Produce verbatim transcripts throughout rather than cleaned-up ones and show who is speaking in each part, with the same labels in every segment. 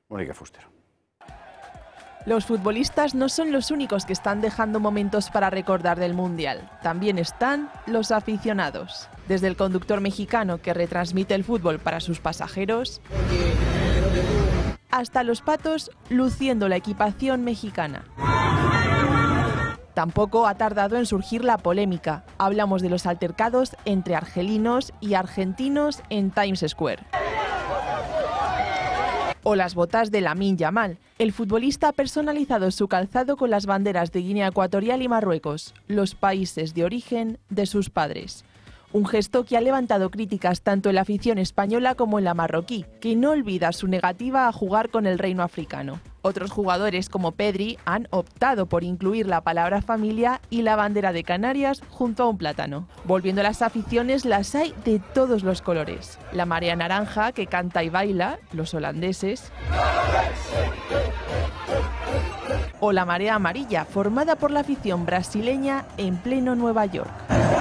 Speaker 1: Mónica Fuster.
Speaker 2: Los futbolistas no son los únicos que están dejando momentos para recordar del Mundial. También están los aficionados. Desde el conductor mexicano que retransmite el fútbol para sus pasajeros, hasta los patos luciendo la equipación mexicana. Tampoco ha tardado en surgir la polémica. Hablamos de los altercados entre argelinos y argentinos en Times Square. O las botas de Lamine Yamal. El futbolista ha personalizado su calzado con las banderas de Guinea Ecuatorial y Marruecos, los países de origen de sus padres. Un gesto que ha levantado críticas tanto en la afición española como en la marroquí, que no olvida su negativa a jugar con el reino africano. Otros jugadores como Pedri han optado por incluir la palabra familia y la bandera de Canarias junto a un plátano. Volviendo a las aficiones, las hay de todos los colores. La marea naranja, que canta y baila, los holandeses. O la marea amarilla, formada por la afición brasileña en pleno Nueva York.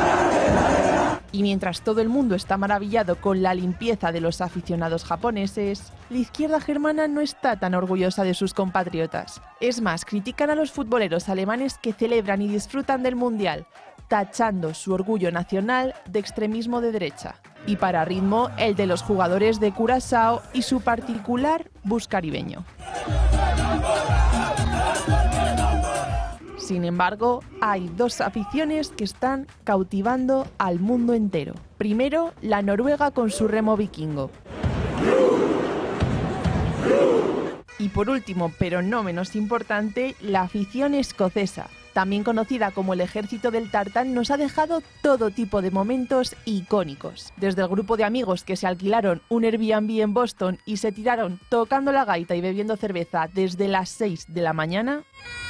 Speaker 2: Y mientras todo el mundo está maravillado con la limpieza de los aficionados japoneses, la izquierda germana no está tan orgullosa de sus compatriotas. Es más, critican a los futboleros alemanes que celebran y disfrutan del Mundial, tachando su orgullo nacional de extremismo de derecha. Y para ritmo, el de los jugadores de Curazao y su particular bus caribeño. Sin embargo, hay dos aficiones que están cautivando al mundo entero. Primero, la noruega con su remo vikingo. Y por último, pero no menos importante, la afición escocesa. También conocida como el Ejército del Tartán, nos ha dejado todo tipo de momentos icónicos. Desde el grupo de amigos que se alquilaron un Airbnb en Boston y se tiraron tocando la gaita y bebiendo cerveza desde las seis de la mañana,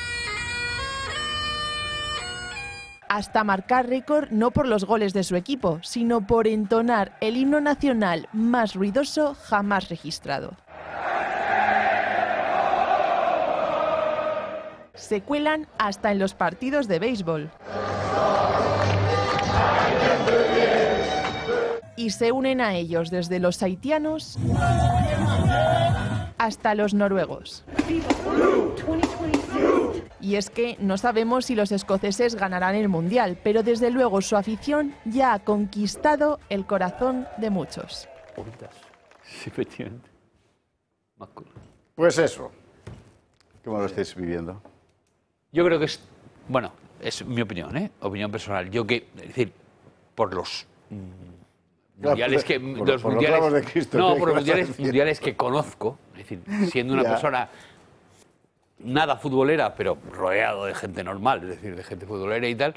Speaker 2: hasta marcar récord no por los goles de su equipo, sino por entonar el himno nacional más ruidoso jamás registrado. Se cuelan hasta en los partidos de béisbol. Y se unen a ellos desde los haitianos hasta los noruegos. Y es que no sabemos si los escoceses ganarán el Mundial, pero desde luego su afición ya ha conquistado el corazón de muchos.
Speaker 3: Sí, efectivamente.
Speaker 1: Pues eso. ¿Cómo lo estáis viviendo?
Speaker 3: Yo creo que es, bueno, es mi opinión, ¿eh? Opinión personal. Yo que, es decir, por los mmm, mundiales que...
Speaker 1: Por,
Speaker 3: los
Speaker 1: por
Speaker 3: mundiales,
Speaker 1: los de Cristo,
Speaker 3: no, por los mundiales, mundiales que conozco, es decir, siendo una
Speaker 1: ya.
Speaker 3: persona nada futbolera, pero rodeado de gente normal, es decir, de gente futbolera y tal,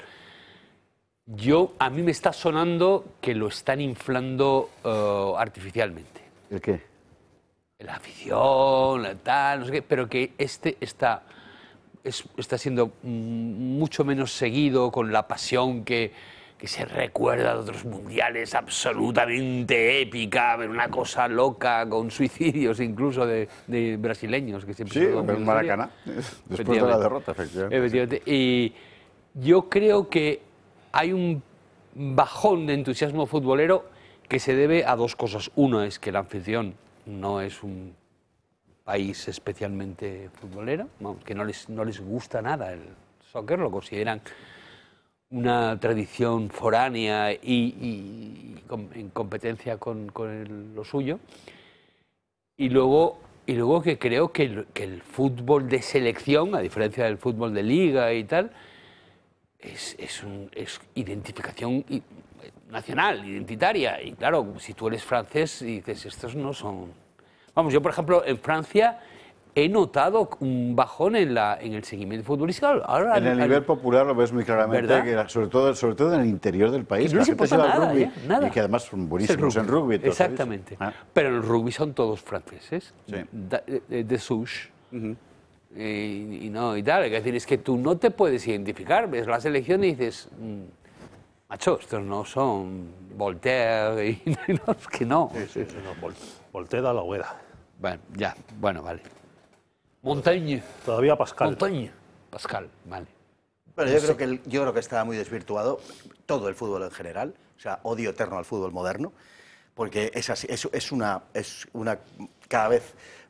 Speaker 3: yo, a mí me está sonando que lo están inflando uh, artificialmente.
Speaker 1: ¿El qué?
Speaker 3: La afición, la tal, no sé qué, pero que este está... Es, está siendo mucho menos seguido, con la pasión que, que se recuerda de otros mundiales, absolutamente épica, una cosa loca, con suicidios incluso de, de brasileños. Que siempre
Speaker 1: sí, en Maracaná, después de la derrota, efectivamente.
Speaker 3: efectivamente. Y yo creo que hay un bajón de entusiasmo futbolero que se debe a dos cosas. Uno es que la afición no es un país especialmente futbolero, que no les, no les gusta nada el soccer, lo consideran una tradición foránea y, y, y com, en competencia con, con el, lo suyo. Y luego, y luego que creo que el, que el fútbol de selección, a diferencia del fútbol de liga y tal, es, es, un, es identificación nacional, identitaria. Y claro, si tú eres francés y dices, estos no son... Vamos, yo por ejemplo en Francia he notado un bajón en, la, en el seguimiento futbolístico. Ahora,
Speaker 1: en el nivel al, popular lo ves muy claramente, que sobre, todo, sobre todo en el interior del país.
Speaker 3: Que no la gente se va al rugby,
Speaker 1: ya, nada. Y que además son buenísimos en rugby.
Speaker 3: Exactamente. Ah. Pero en el rugby son todos franceses,
Speaker 1: sí.
Speaker 3: de, de, de Souche. Uh-huh. y, y no, y tal. Es decir, es que tú no te puedes identificar, ves la selección y dices, mmm, macho, estos no son Voltaire, y no, es que no.
Speaker 4: Sí, sí, sí, no, Vol Voltaire a la hoguera.
Speaker 3: Bueno, ya, bueno, vale. Montaigne.
Speaker 4: Todavía Pascal.
Speaker 3: Montaña. Pascal, vale.
Speaker 5: Bueno, yo creo que el, yo creo que está muy desvirtuado todo el fútbol en general, o sea, odio eterno al fútbol moderno, porque es así, es, es una, es una cada vez